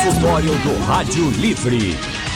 consultório do Rádio Livre.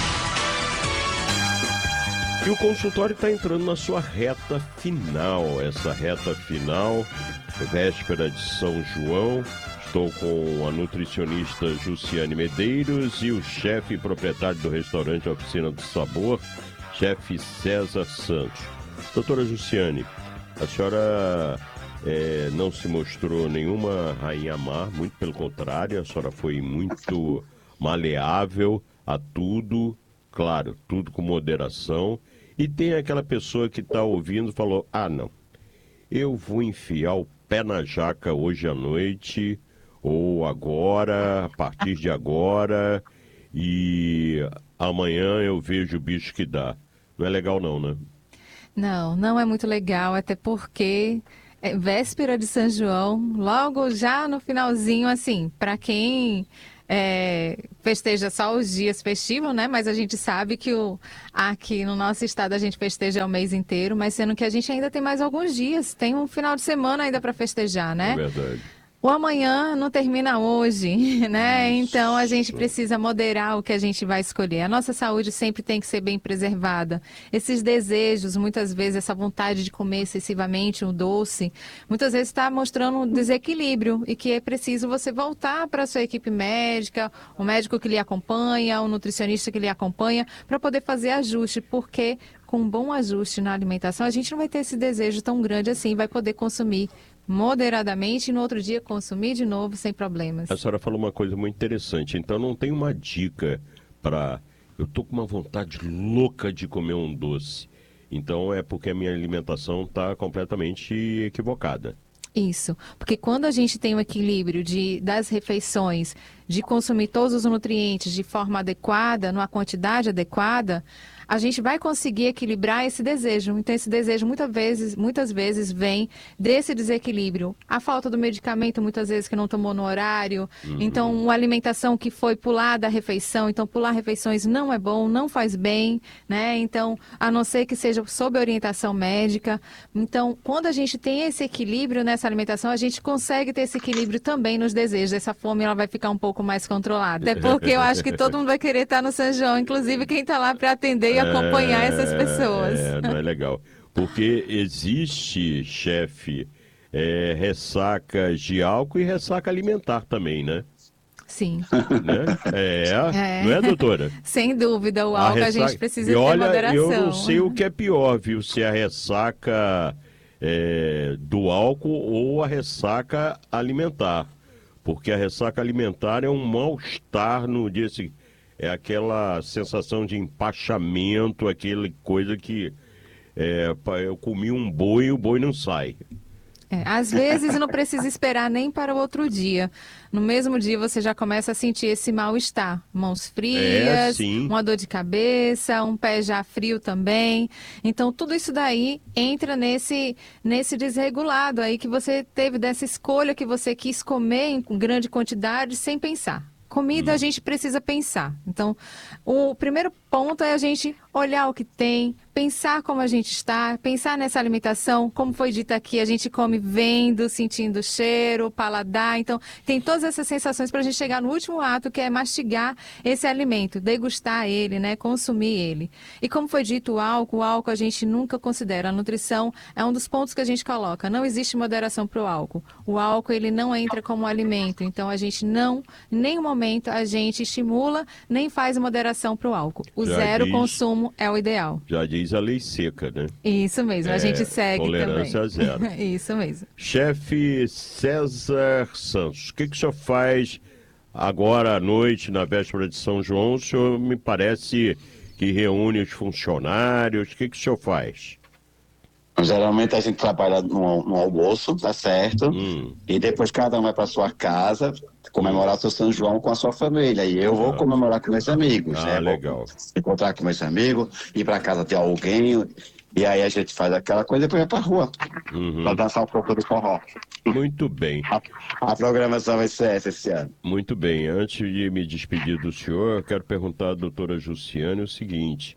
E o consultório está entrando na sua reta final. Essa reta final, véspera de São João. Estou com a nutricionista Jussiane Medeiros e o chefe e proprietário do restaurante Oficina do Sabor, chefe César Santos. Doutora Jussiane, a senhora não se mostrou nenhuma rainha má, muito pelo contrário, a senhora foi muito maleável a tudo, claro, tudo com moderação. E tem aquela pessoa que está ouvindo e falou, não, eu vou enfiar o pé na jaca hoje à noite, ou agora, a partir de agora, e amanhã eu vejo o bicho que dá. Não é legal não, né? Não, não é muito legal, até porque é véspera de São João, logo já no finalzinho, assim, para quem festeja só os dias festivos, né? Mas a gente sabe que aqui no nosso estado a gente festeja o mês inteiro, mas sendo que a gente ainda tem mais alguns dias, tem um final de semana ainda para festejar, né? É verdade. O amanhã não termina hoje, né? Então a gente precisa moderar o que a gente vai escolher. A nossa saúde sempre tem que ser bem preservada. Esses desejos, muitas vezes, essa vontade de comer excessivamente um doce, muitas vezes está mostrando um desequilíbrio e que é preciso você voltar para a sua equipe médica, o médico que lhe acompanha, o nutricionista que lhe acompanha, para poder fazer ajuste, porque com um bom ajuste na alimentação, a gente não vai ter esse desejo tão grande assim, vai poder consumir moderadamente e no outro dia consumir de novo sem problemas. A senhora falou uma coisa muito interessante, então não tem uma dica para... Eu tô com uma vontade louca de comer um doce, então é porque a minha alimentação está completamente equivocada. Isso, porque quando a gente tem o equilíbrio das refeições, de consumir todos os nutrientes de forma adequada, numa quantidade adequada, a gente vai conseguir equilibrar esse desejo. Então, esse desejo muitas vezes vem desse desequilíbrio. A falta do medicamento, muitas vezes, que não tomou no horário. Então, uma alimentação que foi pular da refeição. Então, pular refeições não é bom, não faz bem, né? Então, a não ser que seja sob orientação médica. Então, quando a gente tem esse equilíbrio nessa alimentação, a gente consegue ter esse equilíbrio também nos desejos. Essa fome, ela vai ficar um pouco mais controlada. Até porque eu acho que todo mundo vai querer estar no São João, inclusive quem está lá para atender e acompanhar essas pessoas. Não é legal. Porque existe, chefe, ressacas de álcool e ressaca alimentar também, né? Sim. Né? Não é, doutora? Sem dúvida, o álcool a gente precisa e ter olha, moderação. eu não sei o que é pior, viu? Se é a ressaca do álcool ou a ressaca alimentar. Porque a ressaca alimentar é um mal-estar no dia seguinte. É aquela sensação de empachamento, aquela coisa que eu comi um boi e o boi não sai. Às vezes não precisa esperar nem para o outro dia. No mesmo dia você já começa a sentir esse mal-estar. Mãos frias, uma dor de cabeça, um pé já frio também. Então tudo isso daí entra nesse desregulado aí que você teve, dessa escolha que você quis comer em grande quantidade sem pensar. Comida a gente precisa pensar. Então, o primeiro ponto é a gente olhar o que tem, pensar como a gente está, pensar nessa alimentação, como foi dito aqui, a gente come vendo, sentindo o cheiro, o paladar. Então, tem todas essas sensações para a gente chegar no último ato, que é mastigar esse alimento, degustar ele, né, consumir ele. E como foi dito, o álcool a gente nunca considera. A nutrição é um dos pontos que a gente coloca. Não existe moderação para o álcool. O álcool, ele não entra como alimento. Então, a gente não, em nenhum momento, a gente estimula, nem faz moderação para o álcool. O zero consumo é o ideal. Já diz a lei seca, né? Isso mesmo, a gente segue tolerância também. Tolerância zero. Isso mesmo. Chefe César Santos, o que o senhor faz agora à noite, na véspera de São João? O senhor me parece que reúne os funcionários. O que o senhor faz? Geralmente a gente trabalha no almoço, tá certo? E depois cada um vai para sua casa comemorar seu São João com a sua família. E eu vou comemorar com meus amigos, né? Legal. Vou encontrar com meus amigos, ir para casa de alguém. E aí a gente faz aquela coisa e depois vai pra rua. Pra dançar um pouco do forró. Muito bem. A programação vai ser essa esse ano. Muito bem. Antes de me despedir do senhor, eu quero perguntar à doutora Jussiane o seguinte.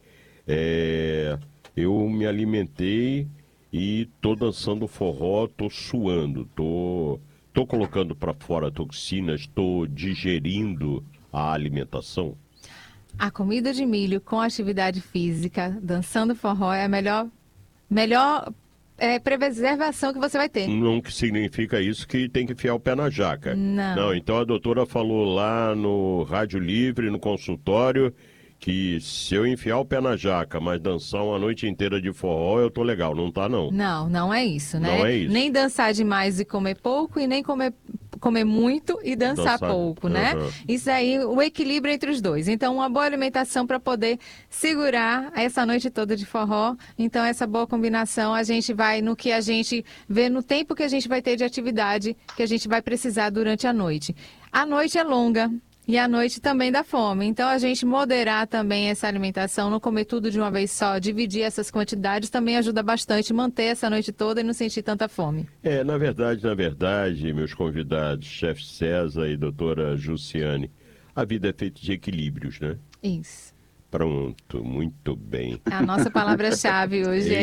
Eu me alimentei e tô dançando forró, tô suando, tô colocando para fora toxinas, tô digerindo a alimentação? A comida de milho com atividade física, dançando forró, é a melhor preservação que você vai ter. Não que significa isso que tem que enfiar o pé na jaca. Não. Então a doutora falou lá no Rádio Livre, no consultório, que se eu enfiar o pé na jaca, mas dançar uma noite inteira de forró, eu tô legal. Não tá, não. Não, não é isso, né? Não é isso. Nem dançar demais e comer pouco, e nem comer muito e dançar pouco, né? Isso aí, o equilíbrio entre os dois. Então, uma boa alimentação para poder segurar essa noite toda de forró. Então, essa boa combinação, a gente vai no que a gente vê, no tempo que a gente vai ter de atividade que a gente vai precisar durante a noite. A noite é longa. E à noite também dá fome. Então, a gente moderar também essa alimentação, não comer tudo de uma vez só, dividir essas quantidades, também ajuda bastante manter essa noite toda e não sentir tanta fome. Na verdade, meus convidados, chefe César e doutora Jussiane, a vida é feita de equilíbrios, né? Isso. Pronto, muito bem. A nossa palavra-chave hoje é